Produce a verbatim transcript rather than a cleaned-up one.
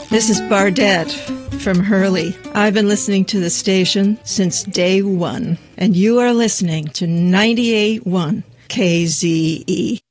This is Bardette from Hurley. I've been listening to the station since day one, and you are listening to ninety-eight point one K Z E.